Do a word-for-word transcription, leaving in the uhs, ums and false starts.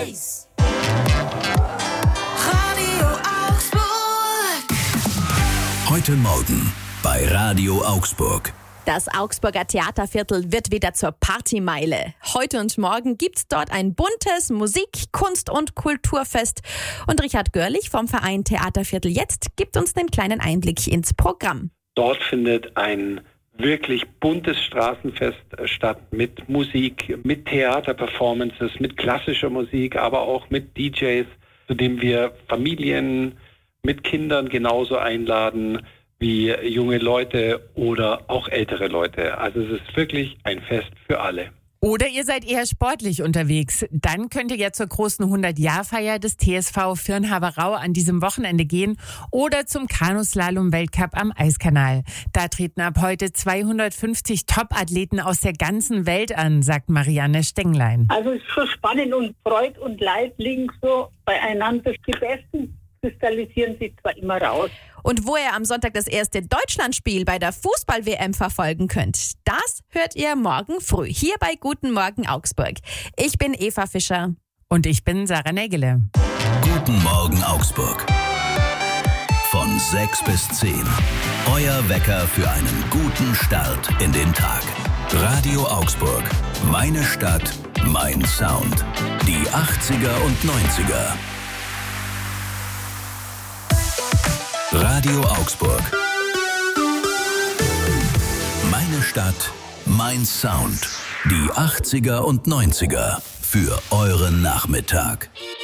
Eis. Radio Augsburg. Heute Morgen bei Radio Augsburg. Das Augsburger Theaterviertel wird wieder zur Partymeile. Heute und morgen gibt's dort ein buntes Musik-, Kunst- und Kulturfest. Und Richard Görlich vom Verein Theaterviertel Jetzt gibt uns einen kleinen Einblick ins Programm. Dort findet ein wirklich buntes Straßenfest statt mit Musik, mit Theaterperformances, mit klassischer Musik, aber auch mit D Js, zu dem wir Familien mit Kindern genauso einladen wie junge Leute oder auch ältere Leute. Also es ist wirklich ein Fest für alle. Oder ihr seid eher sportlich unterwegs. Dann könnt ihr ja zur großen hundert-Jahr-Feier des T S V Firnhaberau an diesem Wochenende gehen oder zum Kanuslalom-Weltcup am Eiskanal. Da treten ab heute zweihundertfünfzig Top-Athleten aus der ganzen Welt an, sagt Marianne Stenglein. Also es ist schon spannend und Freud und Leid liegen so beieinander. Die Besten kristallisieren sich zwar immer raus. Und wo ihr am Sonntag das erste Deutschlandspiel bei der Fußball-W M verfolgen könnt, das hört ihr morgen früh hier bei Guten Morgen Augsburg. Ich bin Eva Fischer. Und ich bin Sarah Nägele. Guten Morgen Augsburg. Von sechs bis zehn. Euer Wecker für einen guten Start in den Tag. Radio Augsburg. Meine Stadt, mein Sound. Die achtziger und neunziger. Radio Augsburg. Meine Stadt, mein Sound. Die achtziger und neunziger für euren Nachmittag.